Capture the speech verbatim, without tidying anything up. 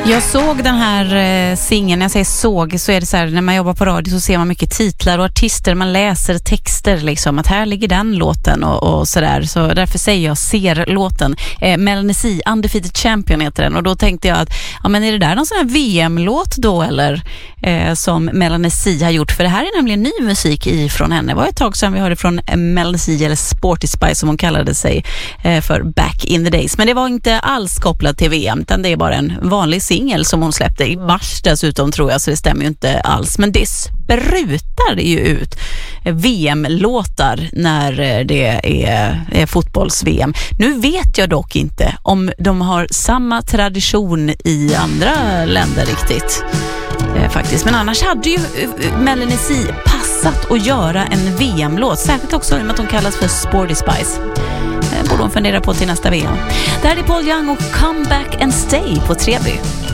Jag såg den här eh, singeln, när jag säger såg så är det så här, när man jobbar på radio så ser man mycket titlar och artister, man läser texter liksom, att här ligger den låten och, och sådär, så därför säger jag ser låten. Eh, Melanie C, Undefeated Champion heter den, och då tänkte jag att, ja men är det där någon sån här V M-låt då eller eh, som Melanie C har gjort, för det här är nämligen ny musik ifrån henne. Det var ett tag sedan vi hörde från Melanie C, eller Sporty Spice som hon kallade sig eh, för back in the days, men det var inte alls kopplat till V M, utan det är bara en vanlig singel som hon släppte i mars dessutom tror jag, så det stämmer ju inte alls, men det sprutar ju ut V M-låtar när det är, är fotbolls-V M. Nu vet jag dock inte om de har samma tradition i andra länder riktigt eh, faktiskt, men annars hade ju Melanie C passat att göra en V M-låt, särskilt också med att hon kallas för Sporty Spice. Borde hon fundera på till nästa V M. Det här är Paul Young och Come Back and Stay på Treby.